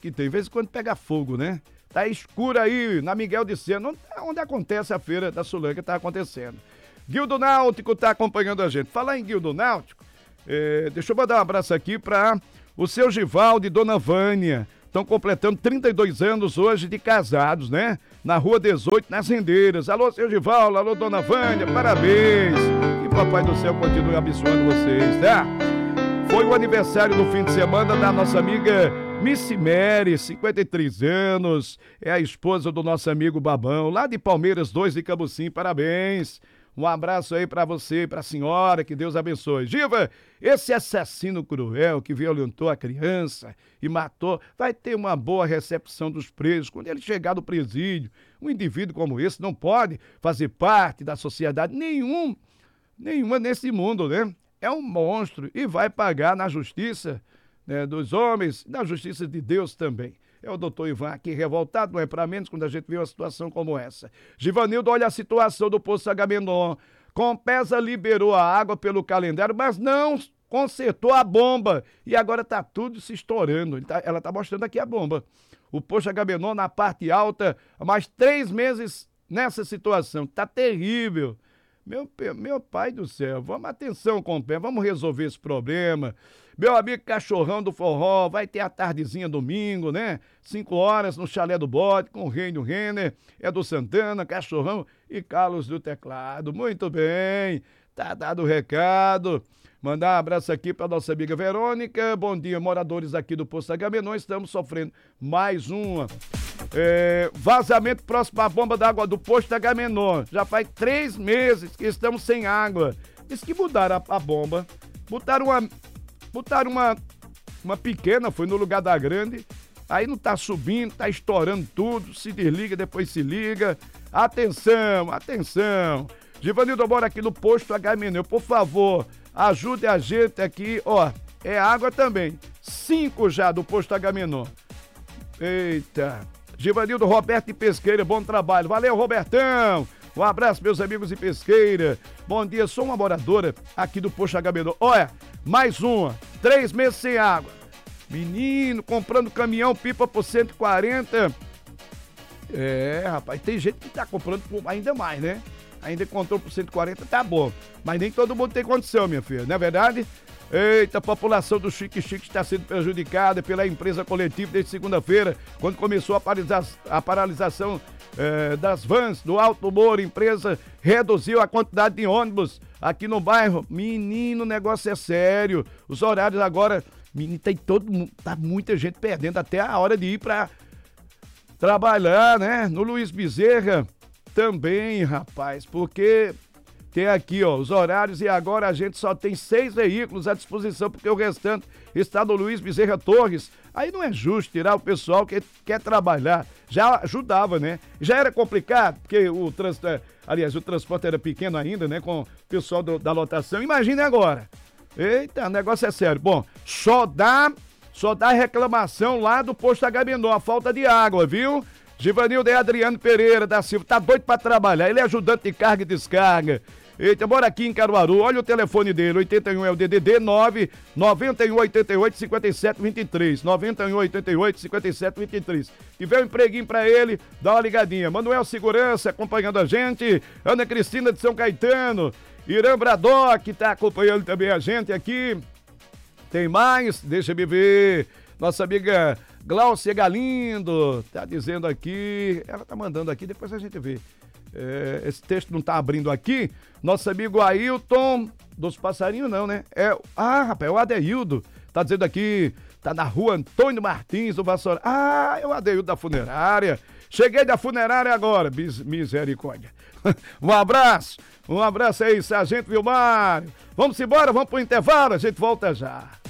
que tem. De vez em quando pega fogo, né? Tá escuro aí, na Miguel de Sena, onde acontece a feira da Sulanca, tá acontecendo. Guildo Náutico tá acompanhando a gente. Falar em Guildo Náutico, deixa eu mandar um abraço aqui para o seu Givaldo e Dona Vânia. Estão completando 32 anos hoje de casados, né? Na Rua 18, nas Rendeiras. Alô, seu Givaldo, alô, Dona Vânia, parabéns. Que Papai do Céu continue abençoando vocês, tá? Foi o aniversário do fim de semana da nossa amiga Missy Mary, 53 anos. É a esposa do nosso amigo Babão, lá de Palmeiras 2 de Camusim. Parabéns. Um abraço aí pra você e pra senhora, que Deus abençoe. Giva, esse assassino cruel que violentou a criança e matou, vai ter uma boa recepção dos presos quando ele chegar no presídio. Um indivíduo como esse não pode fazer parte da sociedade nenhuma nesse mundo, né? É um monstro e vai pagar na justiça, né, dos homens, na justiça de Deus também. É o doutor Ivan aqui revoltado, não é pra menos quando a gente vê uma situação como essa. Givanildo, olha a situação do Poço Agamenon. Compesa liberou a água pelo calendário, mas não consertou a bomba. E agora tá tudo se estourando. Ela tá mostrando aqui a bomba. O Poço Agamenon na parte alta, há mais 3 meses nessa situação. Tá terrível. Meu pai do céu, vamos atenção, companheiro, vamos resolver esse problema. Meu amigo Cachorrão do Forró, vai ter a tardezinha domingo, né? 5 horas no Chalé do Bode, com o Reino Renner, do Santana, Cachorrão e Carlos do Teclado. Muito bem, tá dado o recado. Mandar um abraço aqui para nossa amiga Verônica. Bom dia, moradores aqui do Poço Agamenon, estamos sofrendo mais uma. Vazamento próximo à bomba d'água do Poço Agamenon. Já faz 3 meses que estamos sem água. Diz que mudaram a bomba. Botaram uma pequena, foi no lugar da grande. Aí não tá subindo, tá estourando tudo. Se desliga, depois se liga. Atenção, atenção. Givanildo, bora aqui no Posto Agamenon. Por favor, ajude a gente aqui. Ó, é água também. 5 já do Posto Agamenon. Eita. Givanildo, Roberto e Pesqueira, bom trabalho. Valeu, Robertão. Um abraço, meus amigos de Pesqueira. Bom dia, sou uma moradora aqui do Poço Agamenon. Olha, mais uma. 3 meses sem água. Menino, comprando caminhão pipa por 140. Rapaz, tem gente que tá comprando por ainda mais, né? Ainda comprou por 140, tá bom. Mas nem todo mundo tem condição, minha filha, não é verdade? Eita, a população do Chique-Chique está sendo prejudicada pela empresa coletiva desde segunda-feira, quando começou a paralisação das vans do Alto Moro. A empresa reduziu a quantidade de ônibus aqui no bairro. Menino, o negócio é sério. Os horários agora, menino, tá muita gente perdendo até a hora de ir para trabalhar, né? No Luiz Bezerra também, rapaz, porque tem aqui, ó, os horários e agora a gente só tem 6 veículos à disposição, porque o restante está no Luiz Bezerra Torres. Aí não é justo tirar o pessoal que quer trabalhar. Já ajudava, né? Já era complicado, porque o transporte era pequeno ainda, né? Com o pessoal da lotação. Imagine agora. Eita, o negócio é sério. Bom, só dá reclamação lá do Posto Agamenon, a falta de água, viu? Givanildo é Adriano Pereira da Silva, tá doido pra trabalhar, ele é ajudante de carga e descarga. Eita, mora aqui em Caruaru, olha o telefone dele, 81 é o DDD 9 9188 5723, 9188 5723. Tiver um empreguinho pra ele, dá uma ligadinha. Manuel Segurança acompanhando a gente, Ana Cristina de São Caetano, Irã Bradock tá acompanhando também a gente aqui. Tem mais? Deixa eu ver. Nossa amiga Glaucia Galindo tá dizendo aqui, ela tá mandando aqui, depois a gente vê. Esse texto não tá abrindo aqui. Nosso amigo Ailton, dos passarinhos não, né? Rapaz, é o Adeildo. Tá dizendo aqui, tá na rua Antônio Martins do Vassoura. É o Adeildo da funerária. Cheguei da funerária agora, misericórdia. Um abraço aí, Sargento Vilmar. Vamos embora, vamos pro intervalo, a gente volta já.